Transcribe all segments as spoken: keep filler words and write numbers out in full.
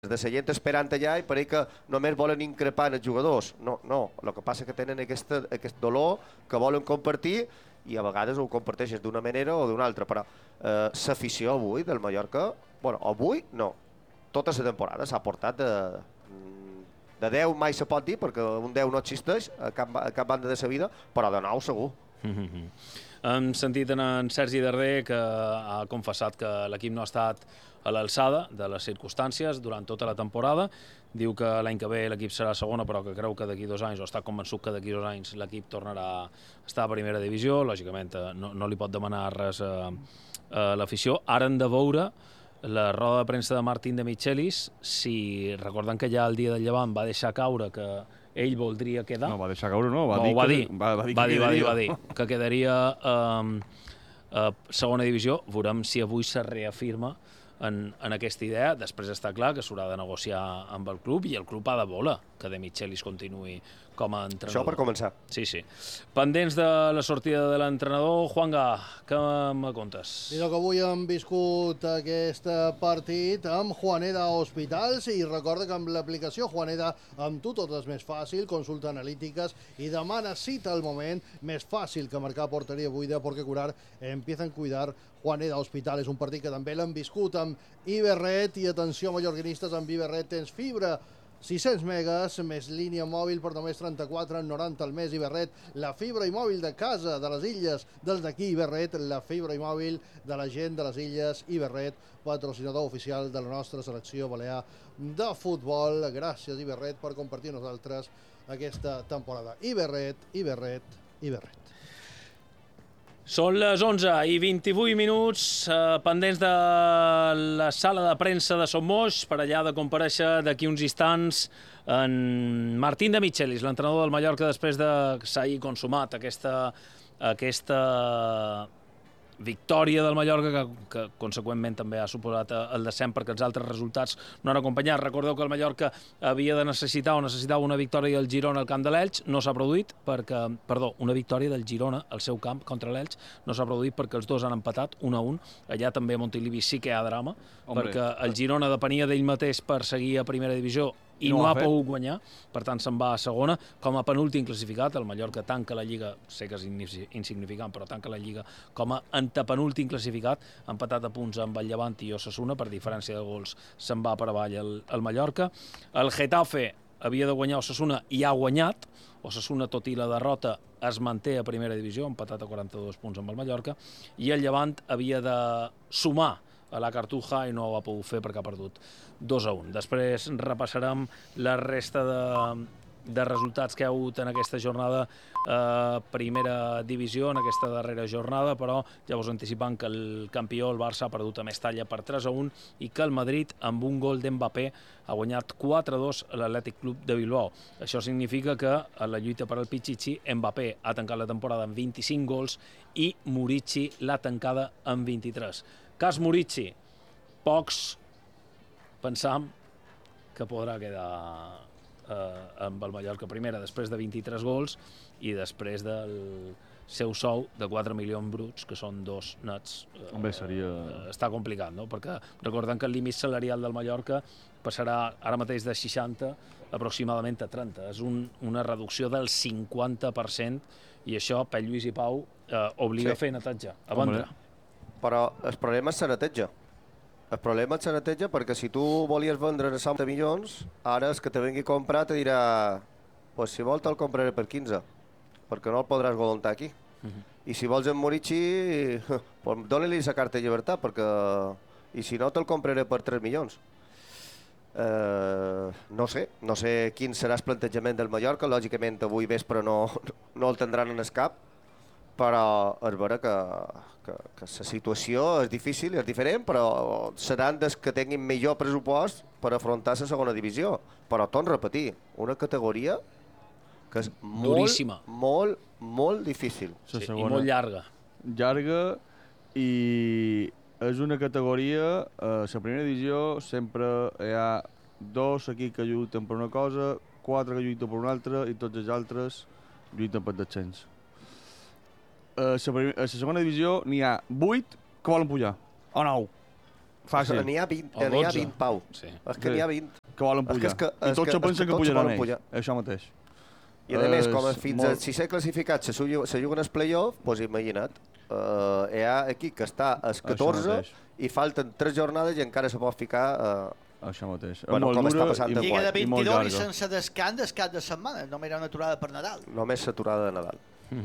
de la gent esperant allà i pareix que només volen increpar en els jugadors. No, no, el que passa és que tenen aquesta, aquest dolor que volen compartir i a vegades ho comparteixes d'una manera o d'una altra, però eh, l'afició avui del Mallorca, bueno, avui no, tota la temporada s'ha portat de, de deu mai se pot dir, perquè un deu no existeix a cap, a cap banda de la vida, però de nou segur. Mm-hmm. Hem sentit en, en Sergi Darder que ha confessat que l'equip no ha estat a l'alçada de les circumstàncies durant tota la temporada. Diu que l'any que ve l'equip serà segona, però que creu que d'aquí dos anys, o està convençut que d'aquí dos anys l'equip tornarà a estar a primera divisió. Lògicament no, no li pot demanar res a, a l'afició. Ara hem de veure la roda de premsa de Martín de Michelis, si recorden que ja el dia del Llevant va deixar caure que ell voldria quedar. No, va deixar caure, no, va, no, dir, va, que, dir, va, va dir va que dir, va dir, va dir, quedaria. que quedaria um, a segona divisió. Veurem si avui se reafirma en, en aquesta idea. Després està clar que s'haurà de negociar amb el club i el club ha de voler que De Michelis continuï com a entrenador. Això per començar. Sí, sí. Pendents de la sortida de l'entrenador, Juanga, què me contes? Mira que avui hem viscut aquest partit amb Juaneda Hospitals i recorda que amb l'aplicació Juaneda amb tu tot és més fàcil, consulta analítiques i demana cita al moment, més fàcil que marcar porteria buida perquè curar empieza a cuidar. Juaneda Hospital és un partit que també l'hem viscut amb Iberret i atenció mallorquinistes, amb Iberret tens fibra sis-cents megas, més línia mòbil per només trenta-quatre noranta al mes. Iberret, la fibra i mòbil de casa de les illes, dels d'aquí Iberret, la fibra i mòbil de la gent de les illes. Iberret, patrocinador oficial de la nostra selecció balear de futbol. Gràcies, Iberret, per compartir amb nosaltres aquesta temporada. Iberret, Iberret, Iberret. Són les onze i vint-i-vuit minuts, eh, pendents de la sala de premsa de Son Moix, per allà de comparèixer d'aquí uns instants en Martín de Michelis, l'entrenador del Mallorca, després de que s'hagi consumat aquesta, aquesta victòria del Mallorca, que, que conseqüentment també ha suposat el descens perquè els altres resultats no han acompanyat. Recordeu que el Mallorca havia de necessitar o necessitava una victòria del Girona al camp de l'Elx, no s'ha produït perquè, perdó, una victòria del Girona al seu camp contra l'Elx no s'ha produït perquè els dos han empatat un a un. Allà també a Montilivi sí que hi ha drama, Hombre. perquè el Girona depenia d'ell mateix per seguir a primera divisió i no, no ha pogut guanyar, per tant se'n va a segona com a penúltim classificat. El Mallorca tanca la Lliga, sé que és insignificant, però tanca la Lliga com a antepenúltim classificat, empatat a punts amb el Llevant i Osasuna, per diferència de gols se'n va per avall el, el Mallorca. El Getafe havia de guanyar Osasuna i ha guanyat. Osasuna, tot i la derrota, es manté a primera divisió, empatat a quaranta-dos punts amb el Mallorca, i el Llevant havia de sumar a la Cartuja i no ho ha pogut fer perquè ha perdut dos a un. Després repassarem la resta de, de resultats que hi ha hagut en aquesta jornada a primera divisió, en aquesta darrera jornada, però ja us anticipant que el campió, el Barça, ha perdut a Mestalla per tres a un i que el Madrid, amb un gol d'Mbappé, ha guanyat quatre a dos a l'Atlètic Club de Bilbao. Això significa que a la lluita per al Pichichi, Mbappé ha tancat la temporada amb vint-i-cinc gols i Murici l'ha tancada amb vint-i-tres. Cas Murici, pocs pensam que podrà quedar eh, amb el Mallorca primera després de vint-i-tres gols i després del seu sou de quatre milions bruts, que són dos nets. Eh, Home, seria... Està complicat, no? Perquè recordem que el límit salarial del Mallorca passarà ara mateix de seixanta aproximadament a trenta. És un, una reducció del cinquanta per cent i això, per Lluís i Pau, eh, obliga sí. a fer netatge, a vendre. Home. Però el problema és la neteja. El problema és la neteja perquè si tu volies vendre a setanta milions, ara el que te vengui a comprar te dirà pues si vol te'l compraré per quinze, perquè no el podràs voluntar aquí. Uh-huh. I si vols en Murici, pues dóna-li la carta de llibertat, perquè i si no te'l compraré per tres milions. Eh, no sé, no sé quin serà el plantejament del Mallorca, lògicament avui vespre no, no el tindran en el cap, però és vera que, que, que la situació és difícil, és diferent, però seran des que tinguin millor pressupost per afrontar la segona divisió. Però torno a repetir, una categoria que és molt, duríssima, molt, molt difícil. Sí, i molt llarga. Llarga, i és una categoria, a la primera divisió sempre hi ha dos equips que lluiten per una cosa, quatre que lluiten per una altra i tots els altres lluiten per descens. A la segona divisió n'hi ha vuit que volen pujar, o nou. Fàcil. N'hi ha vint, O n'hi ha dotze. vint, Pau. Sí. És que Sí. n'hi ha vint. Que volen És que pujar. és que- I és tots que- se és que pensen que tots pujaran volen ells. pujar. Això mateix. I a més, com a És fins a molt- si s'ha classificat, se juguen, se juguen els play-off, doncs imagina't, uh, hi ha aquí que està als catorze mateix. i falten tres jornades i encara se pot ficar... Uh, Això mateix. Bueno, És com molt està dura passant i, de Lliga de i molt vint-i-dos i llarga. sense descans des cap de setmana. Només hi ha una aturada per Nadal. només s'aturada de Nadal.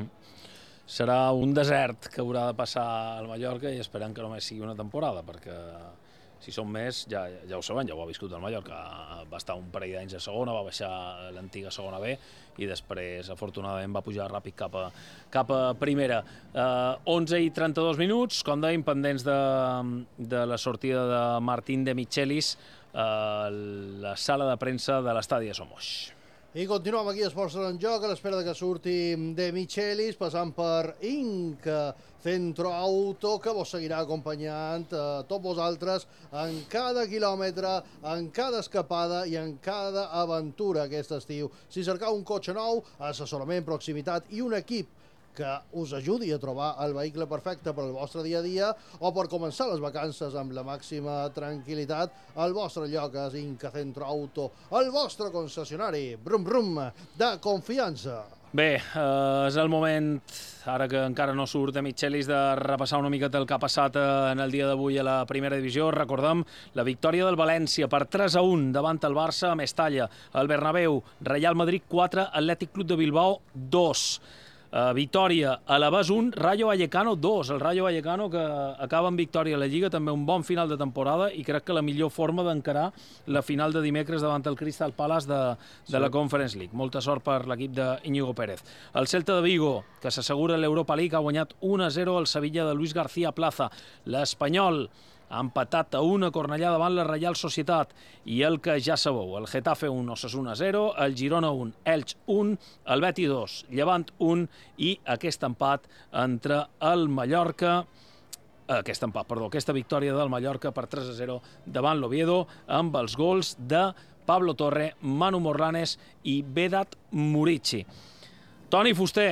Serà un desert que haurà de passar al Mallorca i esperem que només sigui una temporada, perquè si són més, ja, ja ho saben, ja ho ha viscut el Mallorca. Va estar un parell d'anys a segona, va baixar a l'antiga segona B i després, afortunadament, va pujar ràpid cap a, cap a primera. Uh, onze i trenta-dos minuts, com dèiem, pendents de, de la sortida de Martín de Michelis a la sala de premsa de l'estadi de Somos. I continuem aquí a Esports en Joc, a l'espera que surti de Michelis, passant per Inca Centro Auto, que vos seguirà acompanyant a tots vosaltres en cada quilòmetre, en cada escapada i en cada aventura aquest estiu. Si cercau un cotxe nou, assessorament, proximitat i un equip que us ajudi a trobar el vehicle perfecte per al vostre dia a dia o per començar les vacances amb la màxima tranquil·litat, el vostre lloc és Inca Centro Auto, el vostre concessionari, brum brum, de confiança. Bé, eh, és el moment, ara que encara no surt de Michelis, de repassar una miqueta el que ha passat eh, en el dia d'avui a la primera divisió. Recordem la victòria del València per tres a un davant el Barça a Mestalla, al Bernabéu, Real Madrid quatre, Atlètic Club de Bilbao dos. Uh, victòria a l'Avàs un, Rayo Vallecano dos. El Rayo Vallecano que acaba amb victòria a la Lliga, també un bon final de temporada i crec que la millor forma d'encarar la final de dimecres davant el Crystal Palace de, de sí. la Conference League. Molta sort per l'equip d'Iñigo Pérez. El Celta de Vigo, que s'assegura l'Europa League, ha guanyat un a zero al Sevilla de Luis García Plaza. L'Espanyol ha empatat a una Cornellà davant la Reial Societat i el que ja sabeu, el Getafe un, Osasuna zero, el Girona un, Elx un, el Betis dos, Llevant un i aquest empat entre el Mallorca, aquest empat, perdó, aquesta victòria del Mallorca per tres a zero davant l'Oviedo amb els gols de Pablo Torre, Manu Morlanes i Vedat Murici. Toni Fuster,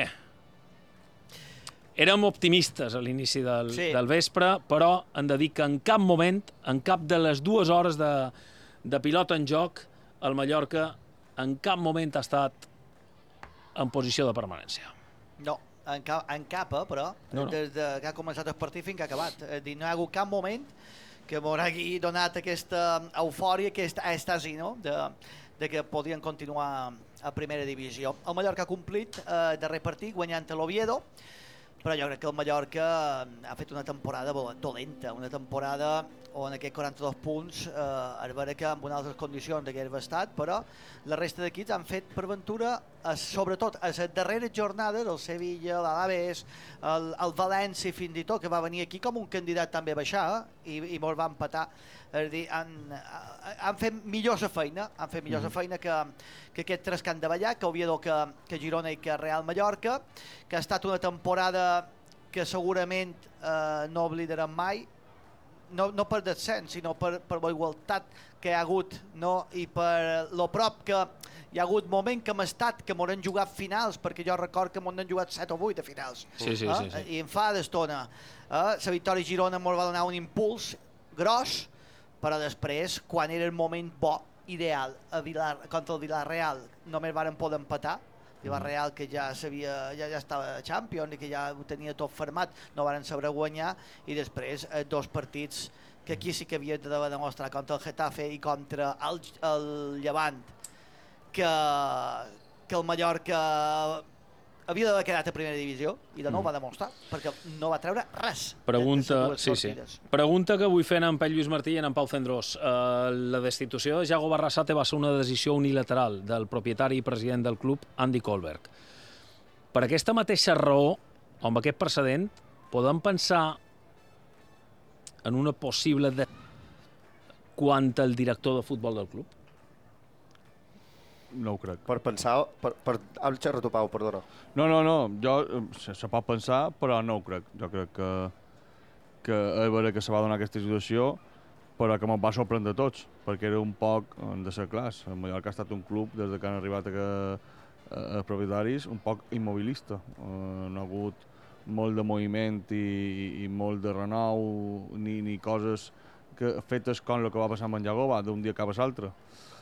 érem optimistes a l'inici del, sí. del vespre, però hem de dir que en cap moment, en cap de les dues hores de, de pilota en joc, el Mallorca en cap moment ha estat en posició de permanència. No, en, cap, en cap, eh, però, no, no. des de que ha començat el partit fins que ha acabat. És dir, no hi ha hagut cap moment que m'hagi donat aquesta eufòria, aquest èxtasi, no?, de, de que podien continuar a primera divisió. El Mallorca ha complit el eh, darrer partit guanyant a l'Oviedo, però jo crec que el Mallorca ha fet una temporada dolenta, una temporada on aquests quaranta-dos punts, eh, és vera que en unes altres condicions hagués estat, però la resta d'equips han fet per ventura, eh, sobretot a les darreres jornades, el Sevilla, l'Alaves, el, el València fins i tot, que va venir aquí com un candidat també a baixar, eh, i, i mos va empatar. És a dir, han, han fet millor la feina, han fet millor la feina que, que aquests tres que han davallat, que Oviedo, que, que Girona i que Real Mallorca, que ha estat una temporada que segurament eh, no oblidarem mai, no, no per descens, sinó per, per la igualtat que hi ha hagut, no? I per lo prop que hi ha hagut moment que hem estat, que m'han jugat finals, perquè jo record que m'han jugat set o vuit de finals. Sí, sí, eh? sí, sí. I em fa d'estona. Eh? La victòria a Girona ens va donar un impuls gros, però després, quan era el moment bo, ideal, a Vilar, contra el Villarreal, només varen poder empatar. Villarreal, que ja sabia, ja, ja estava Champions i que ja ho tenia tot format, no varen saber guanyar, i després eh, dos partits que aquí sí que havia de demostrar contra el Getafe i contra el, el Llevant, que, que el Mallorca havia d'haver quedat a primera divisió i de nou mm. va demostrar, perquè no va treure res. Pregunta, sí, sí. Pregunta que vull fer en Pep Lluís Martí i en Pau Cendrós. Uh, la destitució de Yago Barrasate va ser una decisió unilateral del propietari i president del club, Andy Kohlberg. Per aquesta mateixa raó, o amb aquest precedent, podem pensar en una possible de... quant al director de futbol del club? No ho crec. Per pensar... Per, per... Al xerro tu, Pau, perdona. No, no, no. Jo, se, se pot pensar, però no ho crec. Jo crec que, que és vera que se va donar aquesta situació, però que me'n va sorprendre a tots, perquè era un poc, hem de ser clars, el Mallorca ha estat un club, des que han arribat a, a, a propietaris, un poc immobilista. Uh, no ha hagut molt de moviment i, i molt de renou, ni, ni coses que fetes com el que va passar amb en Llagó, va d'un dia cap a l'altre.